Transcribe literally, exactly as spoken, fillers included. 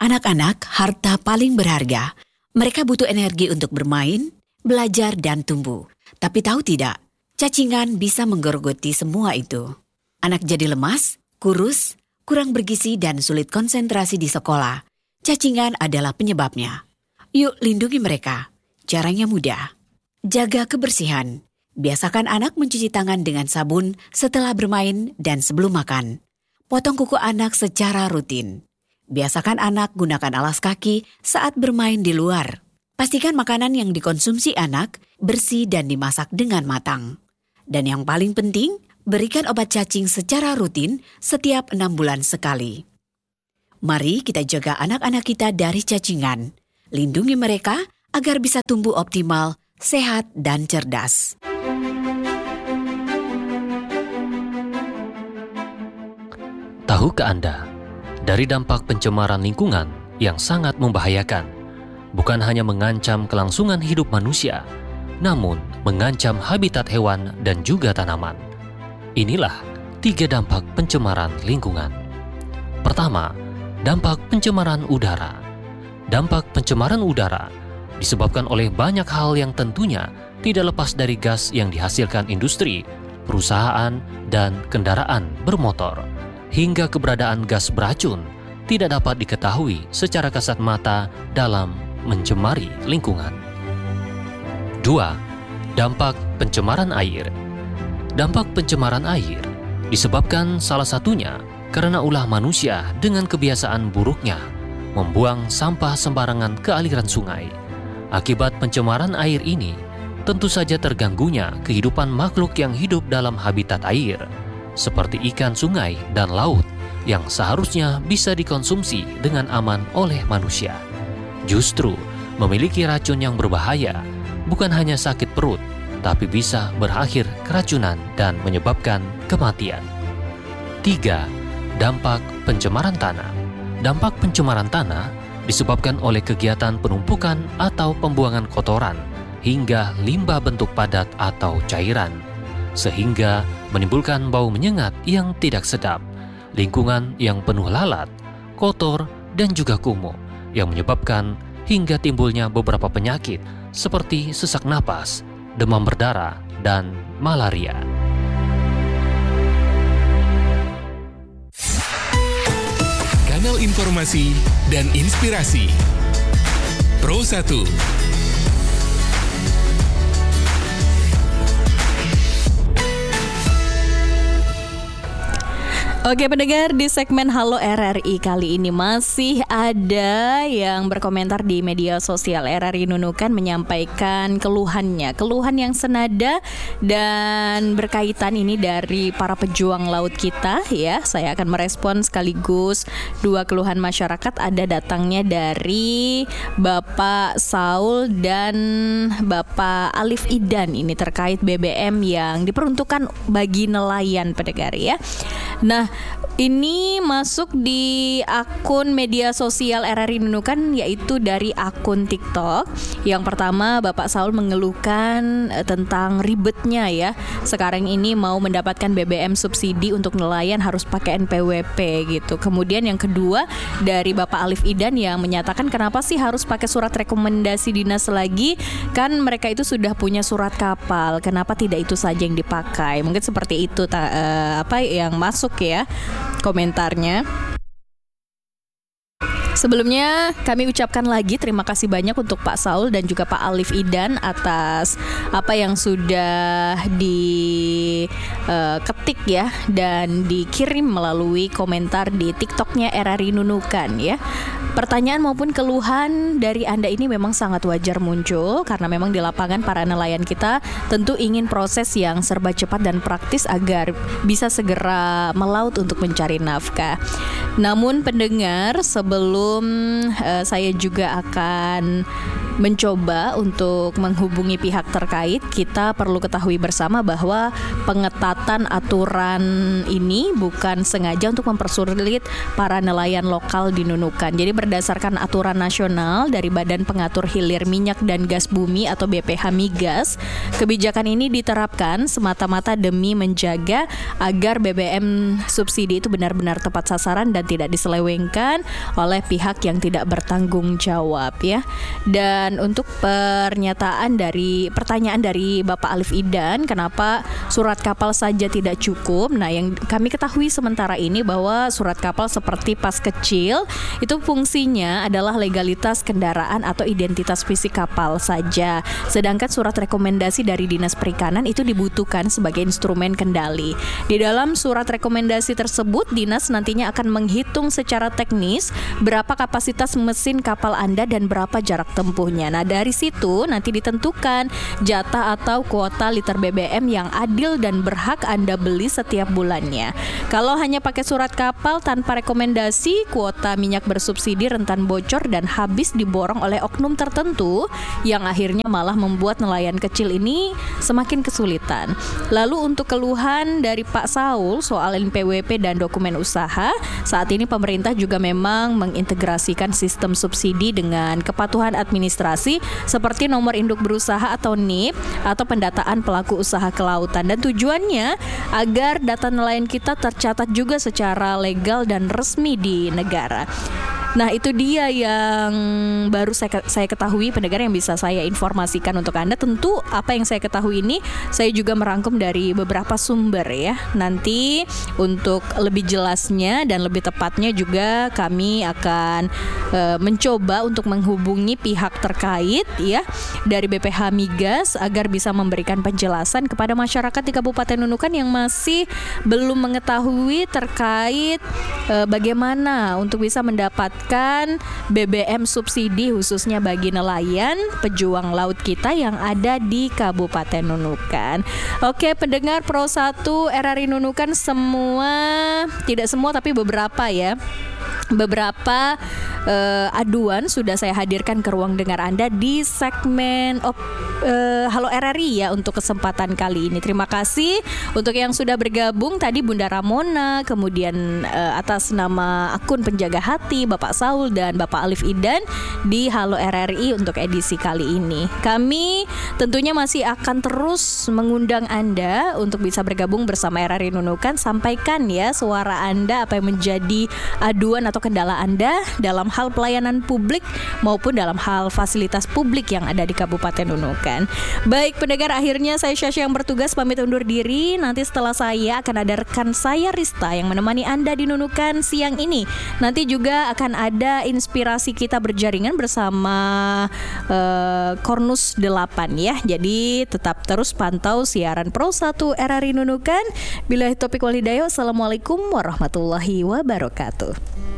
Anak-anak harta paling berharga. Mereka butuh energi untuk bermain, belajar, dan tumbuh. Tapi tahu tidak, cacingan bisa menggerogoti semua itu. Anak jadi lemas, kurus, kurang bergizi, dan sulit konsentrasi di sekolah. Cacingan adalah penyebabnya. Yuk lindungi mereka. Caranya mudah. Jaga kebersihan. Biasakan anak mencuci tangan dengan sabun setelah bermain dan sebelum makan. Potong kuku anak secara rutin. Biasakan anak gunakan alas kaki saat bermain di luar. Pastikan makanan yang dikonsumsi anak bersih dan dimasak dengan matang. Dan yang paling penting, berikan obat cacing secara rutin setiap enam bulan sekali. Mari kita jaga anak-anak kita dari cacingan. Lindungi mereka agar bisa tumbuh optimal, sehat, dan cerdas. Tahukah Anda, dari dampak pencemaran lingkungan yang sangat membahayakan, bukan hanya mengancam kelangsungan hidup manusia, namun mengancam habitat hewan dan juga tanaman. Inilah tiga dampak pencemaran lingkungan. Pertama, dampak pencemaran udara. Dampak pencemaran udara disebabkan oleh banyak hal yang tentunya tidak lepas dari gas yang dihasilkan industri, perusahaan, dan kendaraan bermotor. Hingga keberadaan gas beracun tidak dapat diketahui secara kasat mata dalam mencemari lingkungan. Dua, dampak pencemaran air. Dampak pencemaran air disebabkan salah satunya karena ulah manusia dengan kebiasaan buruknya membuang sampah sembarangan ke aliran sungai. Akibat pencemaran air ini, tentu saja terganggunya kehidupan makhluk yang hidup dalam habitat air, seperti ikan sungai dan laut yang seharusnya bisa dikonsumsi dengan aman oleh manusia. Justru memiliki racun yang berbahaya, bukan hanya sakit perut, tapi bisa berakhir keracunan dan menyebabkan kematian. Tiga, dampak pencemaran tanah. Dampak pencemaran tanah disebabkan oleh kegiatan penumpukan atau pembuangan kotoran hingga limbah bentuk padat atau cairan, sehingga menimbulkan bau menyengat yang tidak sedap, lingkungan yang penuh lalat, kotor, dan juga kumuh, yang menyebabkan hingga timbulnya beberapa penyakit seperti sesak napas, demam berdarah, dan malaria. Kanal informasi dan inspirasi Pro satu. Oke pendengar, di segmen Halo R R I kali ini masih ada yang berkomentar di media sosial. R R I Nunukan menyampaikan keluhannya, keluhan yang senada dan berkaitan ini dari para pejuang laut kita ya. Saya akan merespon sekaligus dua keluhan masyarakat, ada datangnya dari Bapak Saul dan Bapak Alif Idan, ini terkait B B M yang diperuntukkan bagi nelayan pendengar ya. Nah, ini masuk di akun media sosial R R I Nunukan, yaitu dari akun TikTok. Yang pertama, Bapak Saul mengeluhkan eh, tentang ribetnya ya. Sekarang ini mau mendapatkan B B M subsidi untuk nelayan harus pakai N P W P gitu. Kemudian yang kedua dari Bapak Alif Idan yang menyatakan kenapa sih harus pakai surat rekomendasi dinas lagi? Kan mereka itu sudah punya surat kapal. Kenapa tidak itu saja yang dipakai? Mungkin seperti itu ta- eh, apa yang masuk ya komentarnya. Sebelumnya kami ucapkan lagi terima kasih banyak untuk Pak Saul dan juga Pak Alif Idan atas apa yang sudah diketik uh, ya dan dikirim melalui komentar di TikToknya R R I Nunukan ya. Pertanyaan maupun keluhan dari Anda ini memang sangat wajar muncul karena memang di lapangan para nelayan kita tentu ingin proses yang serba cepat dan praktis agar bisa segera melaut untuk mencari nafkah. Namun pendengar, sebelum uh, saya juga akan mencoba untuk menghubungi pihak terkait, kita perlu ketahui bersama bahwa pengetatan aturan ini bukan sengaja untuk mempersulit para nelayan lokal di Nunukan. Jadi berdasarkan aturan nasional dari Badan Pengatur Hilir Minyak dan Gas Bumi atau B P H Migas, kebijakan ini diterapkan semata-mata demi menjaga agar B B M subsidi itu benar-benar tepat sasaran dan tidak diselewengkan oleh pihak yang tidak bertanggung jawab ya. Dan untuk pernyataan dari pertanyaan dari Bapak Alif Idan, kenapa surat kapal saja tidak cukup? Nah, yang kami ketahui sementara ini bahwa surat kapal seperti pas kecil itu fungsinya adalah legalitas kendaraan atau identitas fisik kapal saja. Sedangkan surat rekomendasi dari Dinas Perikanan itu dibutuhkan sebagai instrumen kendali. Di dalam surat rekomendasi tersebut, Dinas nantinya akan menghitung secara teknis berapa kapasitas mesin kapal Anda dan berapa jarak tempuhnya. Nah, dari situ nanti ditentukan jatah atau kuota liter B B M yang adil dan berhak Anda beli setiap bulannya. Kalau hanya pakai surat kapal tanpa rekomendasi, kuota minyak bersubsidi rentan bocor dan habis diborong oleh oknum tertentu yang akhirnya malah membuat nelayan kecil ini semakin kesulitan. Lalu untuk keluhan dari Pak Saul soal N P W P dan dokumen usaha, saat ini pemerintah juga memang mengintegrasikan sistem subsidi dengan kepatuhan administrasi seperti nomor induk berusaha atau N I P atau pendataan pelaku usaha kelautan, dan tujuannya agar data nelayan kita tercatat juga secara legal dan resmi di negara. Nah, itu dia yang baru saya, saya ketahui pendengar, yang bisa saya informasikan untuk Anda. Tentu apa yang saya ketahui ini saya juga merangkum dari beberapa sumber ya. Nanti untuk lebih jelasnya dan lebih tepatnya juga kami akan e, mencoba untuk menghubungi pihak terkait ya dari B P H Migas agar bisa memberikan penjelasan kepada masyarakat di Kabupaten Nunukan yang masih belum mengetahui terkait e, bagaimana untuk bisa mendapat B B M subsidi khususnya bagi nelayan pejuang laut kita yang ada di Kabupaten Nunukan. Oke, pendengar Pro satu R R I Nunukan, semua, tidak semua tapi beberapa ya, beberapa uh, aduan sudah saya hadirkan ke ruang dengar Anda di segmen op, uh, Halo R R I ya untuk kesempatan kali ini. Terima kasih untuk yang sudah bergabung tadi, Bunda Ramona, kemudian uh, atas nama akun Penjaga Hati Bapak Saul dan Bapak Alif Idan di Halo R R I untuk edisi kali ini. Kami tentunya masih akan terus mengundang Anda untuk bisa bergabung bersama R R I Nunukan. Sampaikan ya suara Anda, apa yang menjadi aduan atau kendala Anda dalam hal pelayanan publik maupun dalam hal fasilitas publik yang ada di Kabupaten Nunukan. Baik pendengar, akhirnya saya Syasha yang bertugas pamit undur diri. Nanti setelah saya akan ada rekan saya Rista yang menemani Anda di Nunukan siang ini. Nanti juga akan ada inspirasi kita berjaringan bersama uh, Kornus delapan ya. Jadi tetap terus pantau siaran Pro satu R R I Nunukan. Billahi taufiq wal hidayah. Wassalamualaikum warahmatullahi wabarakatuh.